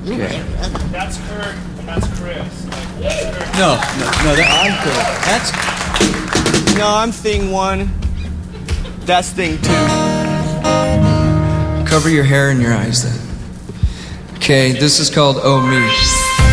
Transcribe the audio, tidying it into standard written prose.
Okay. That's Kurt and that's Chris. That's Kurt. No, that's No, I'm thing one. That's thing two. cover your hair and your eyes then. Okay, this is called Oh Me.